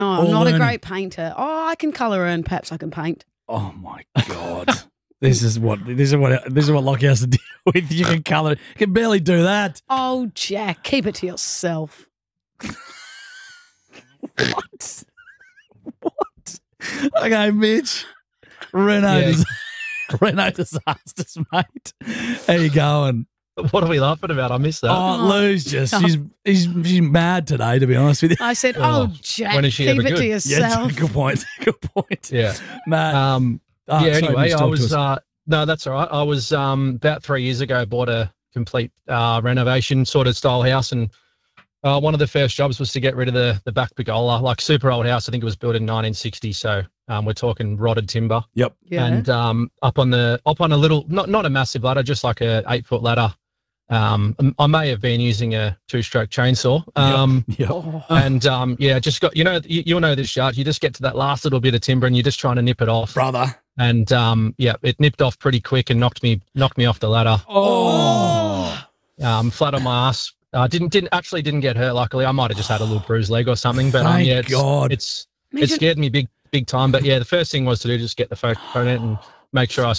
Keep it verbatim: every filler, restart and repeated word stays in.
Oh, I'm All not learning. a great painter. Oh, I can colour and perhaps I can paint. Oh my God. This is what this is what this is what Lockie has to deal with. You can colour, you can barely do that. Oh, Jack, keep it to yourself. What? What? Okay, Mitch. Renault, Yeah. dis- Renault disasters, mate. How you going? What are we laughing about? I missed that. Oh, Lou's just she's she's she's mad today, to be honest with you. I said, Oh, oh, Jack, when is she keep ever it to good? Yeah, yourself. good point. Good point. Yeah. Matt. Um, oh, yeah, sorry, anyway, Mitch, I talk to was, us. uh, no, that's all right. I was um, about three years ago, bought a complete uh, renovation sort of style house. And uh, one of the first jobs was to get rid of the, the back pergola, like super old house. I think it was built in nineteen sixty. So um, we're talking rotted timber. Yep. Yeah. And um, up on the, up on a little, not, not a massive ladder, just like a eight foot ladder. Um, I may have been using a two stroke chainsaw. Um, Yep. Oh. And um, yeah, just got, you know, you, you'll know this, Yard. You just get to that last little bit of timber and you're just trying to nip it off. Brother. And um, yeah, it nipped off pretty quick and knocked me knocked me off the ladder. Oh. Um, flat on my ass. Uh, didn't didn't actually didn't get hurt. Luckily, I might have just had a little bruised leg or something. But um, Thank yeah, it's, God. it's it Imagine- scared me big big time. But yeah, the first thing was to do just get the phone phone out and make sure I